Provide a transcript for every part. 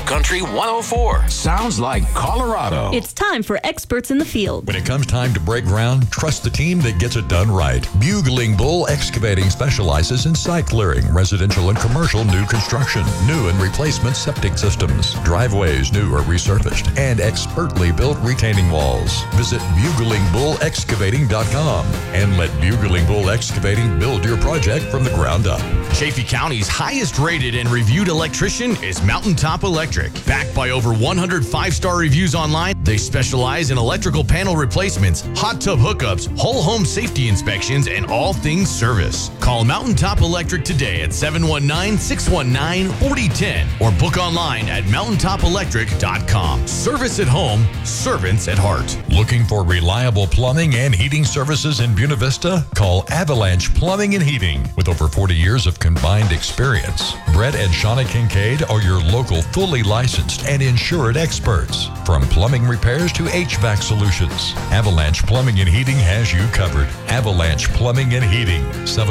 Country 104. Sounds like Colorado. It's time for Experts in the Field. When it comes time to break ground, trust the team that gets it done right. Bugling Bull Excavating specializes in site clearing, residential and commercial new construction, new and replacement septic systems, driveways new or resurfaced, and expertly built retaining walls. Visit buglingbullexcavating.com and let Bugling Bull Excavating build your project from the ground up. Chaffee County's highest rated and reviewed electrician is Mountaintop Electric. Backed by over 100 5-star reviews online, they specialize in electrical panel replacements, hot tub hookups, whole home safety inspections, and all things service. Call Mountaintop Electric today at 719-619-4010 or book online at mountaintopelectric.com. Service at home, servants at heart. Looking for reliable plumbing and heating services in Buena Vista? Call Avalanche Plumbing and Heating. With over 40 years of combined experience, Brett and Shauna Kincaid are your local fully licensed and insured experts. From plumbing repairs to HVAC solutions, Avalanche Plumbing and Heating has you covered. Avalanche Plumbing and Heating,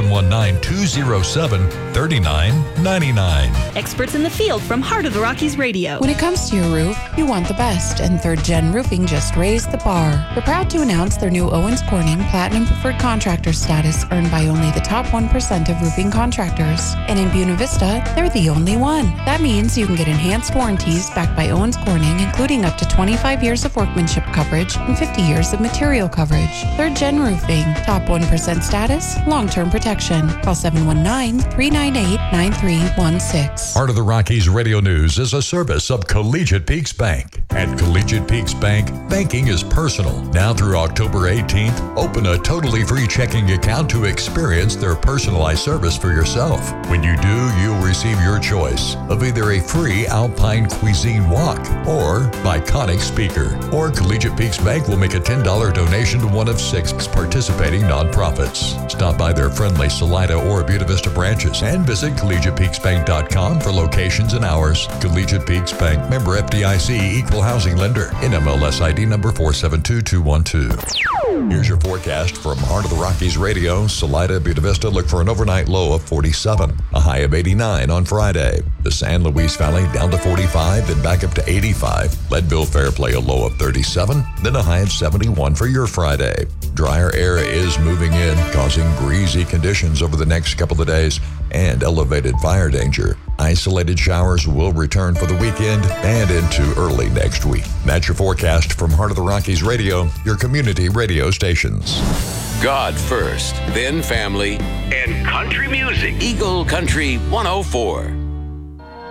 719-207-3999. Experts in the Field from Heart of the Rockies Radio. When it comes to your roof, you want the best, and Third Gen Roofing just raised the bar. They're proud to announce their new Owens Corning Platinum Preferred Contractor status earned by only the top 1% of roofing contractors. And in Buena Vista, they're the only one. That means you can get enhanced warranties backed by Owens Corning, including up to 25 years of workmanship coverage and 50 years of material coverage. Third Gen Roofing, top 1% status, long-term protection. Call 719-398-9316. Heart of the Rockies Radio News is a service of Collegiate Peaks Bank. At Collegiate Peaks Bank, banking is personal. Now through October 18th, open a totally free checking account to experience their personalized service for yourself. When you do, you'll receive your choice of either a free Alpine Cuisine walk or Iconic speaker. Or Collegiate Peaks Bank will make a $10 donation to one of 6 participating nonprofits. Stop by their friendly Salida or Buena Vista branches and visit collegiatepeaksbank.com for locations and hours. Collegiate Peaks Bank, member FDIC, equal housing lender, NMLS ID number 472212. Here's your forecast from Heart of the Rockies Radio. Salida, Buena Vista, look for an overnight low of 47, a high of 89 on Friday. The San Luis Valley down to 45, then back up to 85. Leadville Fairplay a low of 37, then a high of 71 for your Friday. Drier air is moving in, causing breezy conditions over the next couple of days and elevated fire danger. Isolated showers will return for the weekend and into early next week. That's your forecast from Heart of the Rockies Radio, your community radio stations. God first, then family, and country music. Eagle Country 104.